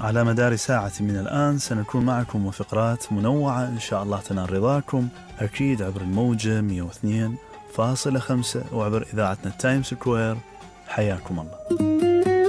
على مدار ساعة من الآن سنكون معكم وفقرات منوعة إن شاء الله تنال رضاكم، أكيد عبر الموجة 102.5 وعبر إذاعتنا التايم سكوير. حياكم الله.